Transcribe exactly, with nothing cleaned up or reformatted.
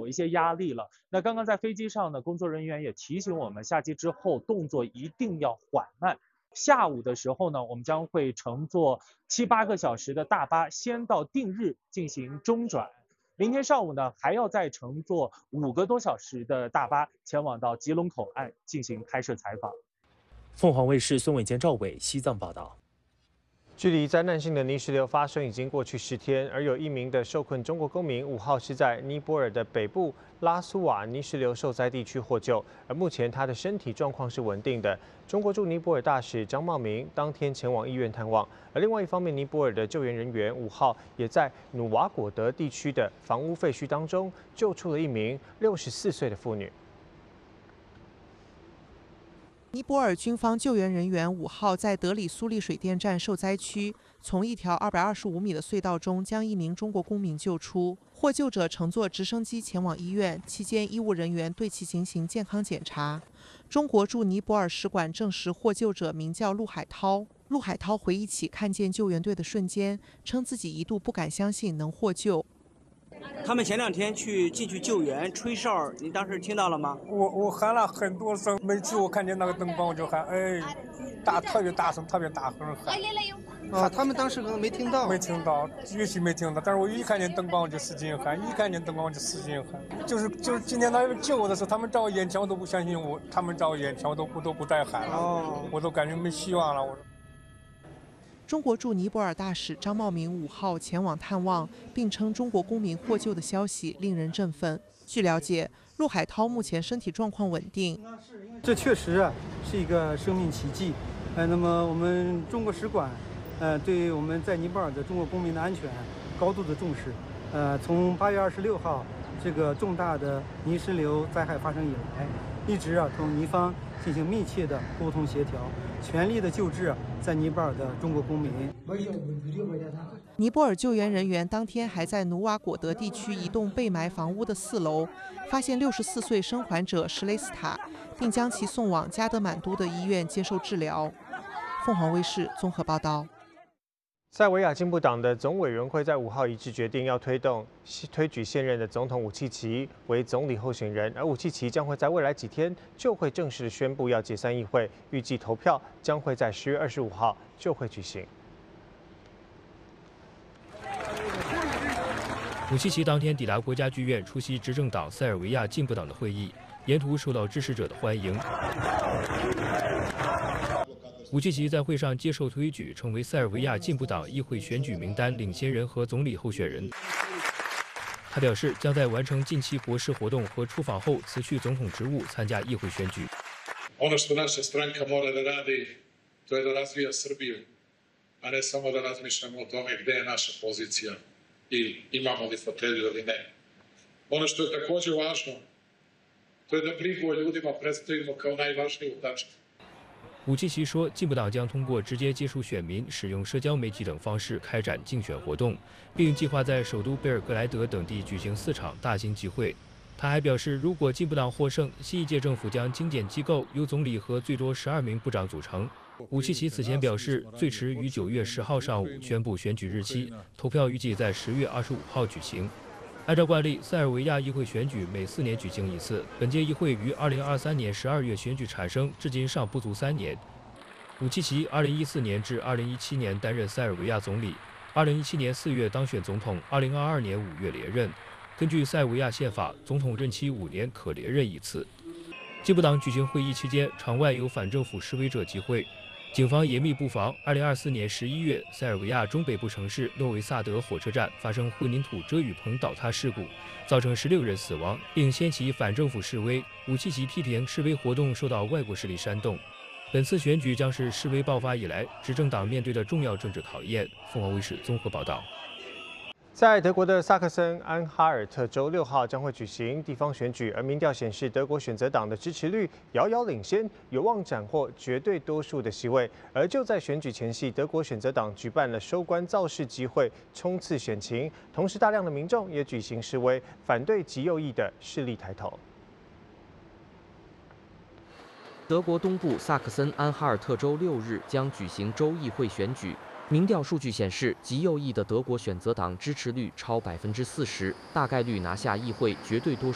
一些压力了。那刚刚在飞机上呢，工作人员也提醒我们，下机之后动作一定要缓慢。下午的时候呢，我们将会乘坐七八个小时的大巴，先到定日进行中转。明天上午呢，还要再乘坐五个多小时的大巴，前往到吉隆口岸进行拍摄采访。 凤凰卫视孙伟坚、赵伟西藏报道。 距离灾难性的泥石流发生已经过去十天，而有一名的受困中国公民五号是在尼泊尔的北部拉苏瓦泥石流受灾地区获救，而目前他的身体状况是稳定的。中国驻尼泊尔大使张茂明当天前往医院探望，而另外一方面，尼泊尔的救援人员五号也在努瓦果德地区的房屋废墟当中救出了一名六十四岁的妇女。 尼泊尔军方救援人员五号在德里苏利水电站受灾区，从一条二百二十五米的隧道中将一名中国公民救出。获救者乘坐直升机前往医院，期间医务人员对其进行健康检查。中国驻尼泊尔使馆证实，获救者名叫陆海涛。陆海涛回忆起看见救援队的瞬间，称自己一度不敢相信能获救。 他们前两天去进去救援，吹哨，您当时听到了吗？ 我我喊了很多声，每次我看见那个灯光我就喊，哎，大特别大声，特别大声喊。 啊，他们当时可能没听到， 没听到，也许没听到，但是我一看见灯光我就使劲喊，一看见灯光我就使劲喊。就是就是今天他们救我的时候，他们在我眼前我都不相信我，他们在我眼前我都不都不再喊了，哦，我都感觉没希望了，我。 中国驻尼泊尔大使张茂明五号前往探望，并称中国公民获救的消息令人振奋。据了解，陆海涛目前身体状况稳定。 这确实啊是一个生命奇迹。呃，那么我们中国使馆，呃，对我们在尼泊尔的中国公民的安全高度的重视。呃，从八月二十六号这个重大的泥石流灾害发生以来，一直啊同尼方进行密切的沟通协调，全力的救治在尼泊尔的中国公民。 尼泊尔救援人员当天还在努瓦果德地区一栋被埋房屋的四楼，发现六十四岁生还者什雷斯塔，并将其送往加德满都的医院接受治疗。凤凰卫视综合报道。 塞尔维亚进步党的总委员会在五号一致决定，要推动推举现任的总统武契奇为总理候选人，而武契奇将会在未来几天就会正式的宣布要解散议会，预计投票将会在十月二十五号就会举行。 武契奇当天抵达国家剧院，出席执政党塞尔维亚进步党的会议，沿途受到支持者的欢迎。武契奇在会上接受推举，成为塞尔维亚进步党议会选举名单领先人和总理候选人。他表示，将在完成近期国事活动和出访后辞去总统职务，参加议会选举。 Ono što naša stranka mora da radi, to je da razvija Srbiju, a ne samo da razmišljamo o tome gde je naša pozicija i imamo li fotelju ili ne. Ono što je takođe važno, to je da brigu o ljudima predstavimo kao najvažniju tačku. 武契奇说，进步党将通过直接接触选民、使用社交媒体等方式开展竞选活动，并计划在首都贝尔格莱德等地举行四场大型集会。他还表示，如果进步党获胜，新一届政府将精简机构，由总理和最多十二名部长组成。武契奇此前表示，最迟于九月十号上午宣布选举日期，投票预计在十月二十五号举行。按照惯例，塞尔维亚议会选举每四年举行一次。本届议会于二零二三年十二月选举产生，至今尚不足三年。武契奇二零一四年至二零一七年担任塞尔维亚总理，二零一七年四月当选总统，二零二二年五月连任。根据塞尔维亚宪法，总统任期五年可连任一次。进步党举行会议期间，场外有反政府示威者集会。警方严密布防。二零二四年十一月，塞尔维亚中北部城市诺维萨德火车站发生混凝土遮雨棚倒塌事故，造成十六人死亡，并掀起反政府示威。武契奇批评示威活动受到外国势力煽动。本次选举将是示威爆发以来执政党面对的重要政治考验。凤凰卫视综合报道。 在德国的萨克森安哈尔特州六号将会举行地方选举，而民调显示德国选择党的支持率遥遥领先，有望斩获绝对多数的席位。而就在选举前夕，德国选择党举办了收官造势集会，冲刺选情，同时大量的民众也举行示威，反对极右翼的势力抬头。 德国东部萨克森安哈尔特州六日将举行州议会选举。民调数据显示，极右翼的德国选择党支持率超百分之四十，大概率拿下议会绝对多数。